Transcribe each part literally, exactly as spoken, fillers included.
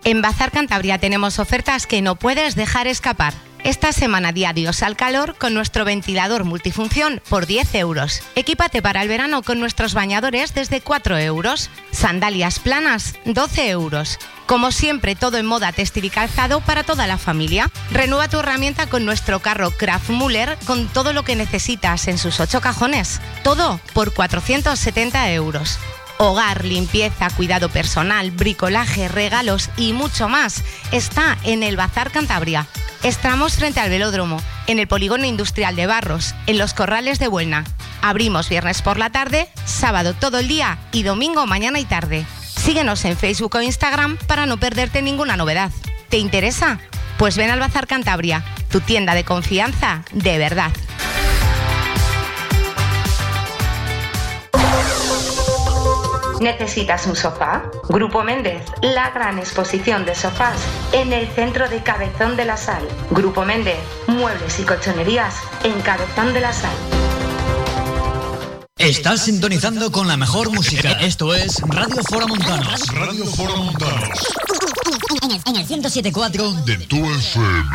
En Bazar Cantabria tenemos ofertas que no puedes dejar escapar. Esta semana di adiós al calor con nuestro ventilador multifunción por diez euros. Equípate para el verano con nuestros bañadores desde cuatro euros. Sandalias planas, doce euros. Como siempre, todo en moda textil y calzado para toda la familia. Renueva tu herramienta con nuestro carro Kraft Müller con todo lo que necesitas en sus ocho cajones. Todo por cuatrocientos setenta euros. Hogar, limpieza, cuidado personal, bricolaje, regalos y mucho más está en el Bazar Cantabria. Estamos frente al velódromo, en el polígono industrial de Barros, en los Corrales de Buelna. Abrimos viernes por la tarde, sábado todo el día y domingo mañana y tarde. Síguenos en Facebook o Instagram para no perderte ninguna novedad. ¿Te interesa? Pues ven al Bazar Cantabria, tu tienda de confianza de verdad. ¿Necesitas un sofá? Grupo Méndez, la gran exposición de sofás en el centro de Cabezón de la Sal. Grupo Méndez, muebles y colchonerías en Cabezón de la Sal. Estás sintonizando con la mejor música. Esto es Radio Fora Montanos. Radio Fora Montanos. En el, en el ciento siete punto cuatro de tu F M.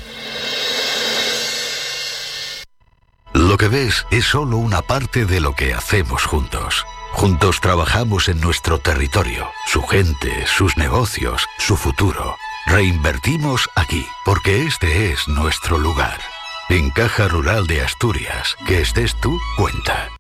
Lo que ves es solo una parte de lo que hacemos juntos. Juntos trabajamos en nuestro territorio, su gente, sus negocios, su futuro. Reinvertimos aquí, porque este es nuestro lugar. En Caja Rural de Asturias, que estés tú, cuenta.